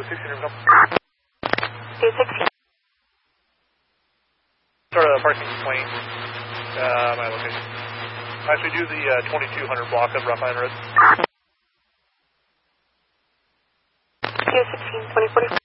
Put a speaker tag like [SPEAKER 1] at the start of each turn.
[SPEAKER 1] 16 come.
[SPEAKER 2] 216.
[SPEAKER 1] Start a parking plane. My location. Actually do the 2200 block of Rough Iron Road.
[SPEAKER 2] 216, 2040.